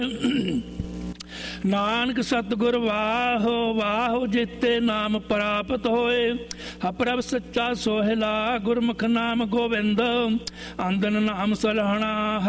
ਨਾਨਕ ਸਤਿਗੁਰ ਵਾਹੋ ਵਾਹੋ ਜੀਤੇ ਨਾਮ ਪ੍ਰਾਪਤ ਹੋਏ। ਪ੍ਰਭ ਸੱਚਾ ਸੋਹਿਲਾ ਗੁਰਮੁਖ ਨਾਮ ਗੋਬਿੰਦ। ਆਂਦਨ ਨਾਮ ਸਲਹਣਾ